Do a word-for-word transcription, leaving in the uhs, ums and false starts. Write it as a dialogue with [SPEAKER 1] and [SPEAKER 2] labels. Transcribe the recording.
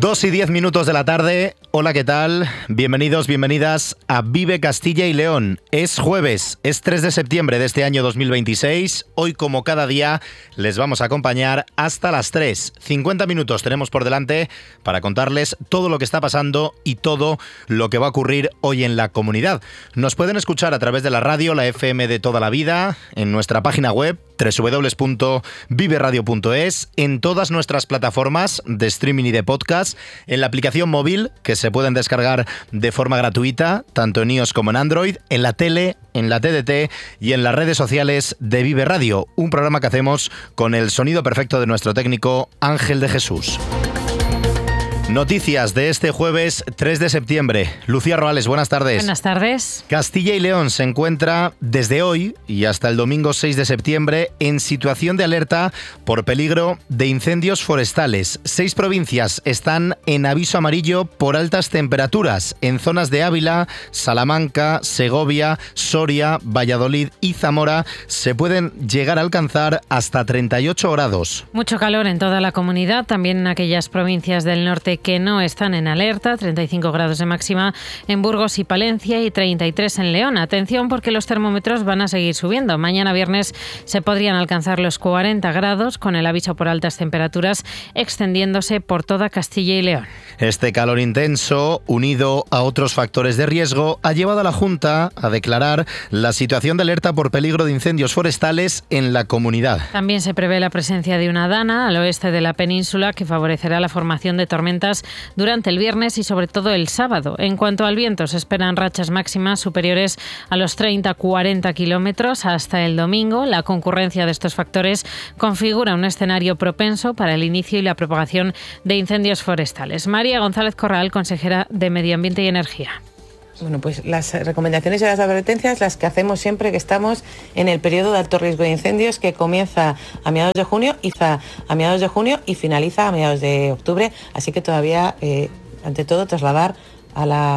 [SPEAKER 1] Dos y diez minutos de la tarde. Hola, ¿qué tal? Bienvenidos, bienvenidas a Vive Castilla y León. Es jueves, es tres de septiembre de este año dos mil veintiséis. Hoy, como cada día, les vamos a acompañar hasta las tres. cincuenta minutos tenemos por delante para contarles todo lo que está pasando y todo lo que va a ocurrir hoy en la comunidad. Nos pueden escuchar a través de la radio, la F M de toda la vida, en nuestra página web doble u doble u doble u punto vive radio punto es, en todas nuestras plataformas de streaming y de podcast, en la aplicación móvil que se pueden descargar de forma gratuita, tanto en iOS como en Android, en la tele, en la T D T y en las redes sociales de Vive Radio, un programa que hacemos con el sonido perfecto de nuestro técnico Ángel de Jesús. Noticias de este jueves tres de septiembre. Lucía Roales, buenas tardes.
[SPEAKER 2] Buenas tardes.
[SPEAKER 1] Castilla y León se encuentra desde hoy y hasta el domingo seis de septiembre en situación de alerta por peligro de incendios forestales. Seis provincias están en aviso amarillo por altas temperaturas en zonas de Ávila, Salamanca, Segovia, Soria, Valladolid y Zamora. Se pueden llegar a alcanzar hasta treinta y ocho grados.
[SPEAKER 2] Mucho calor en toda la comunidad, también en aquellas provincias del norte que no están en alerta, treinta y cinco grados de máxima en Burgos y Palencia y treinta y tres en León. Atención porque los termómetros van a seguir subiendo. Mañana viernes se podrían alcanzar los cuarenta grados con el aviso por altas temperaturas extendiéndose por toda Castilla y León.
[SPEAKER 1] Este calor intenso, unido a otros factores de riesgo, ha llevado a la Junta a declarar la situación de alerta por peligro de incendios forestales en la comunidad.
[SPEAKER 2] También se prevé la presencia de una dana al oeste de la península que favorecerá la formación de tormentas durante el viernes y sobre todo el sábado. En cuanto al viento, se esperan rachas máximas superiores a los treinta a cuarenta kilómetros hasta el domingo. La concurrencia de estos factores configura un escenario propenso para el inicio y la propagación de incendios forestales. María González Corral, consejera de Medio Ambiente y Energía.
[SPEAKER 3] Bueno, pues las recomendaciones y las advertencias las que hacemos siempre que estamos en el periodo de alto riesgo de incendios, que comienza a mediados de junio y a mediados de junio y finaliza a mediados de octubre, así que todavía, eh, ante todo, trasladar a la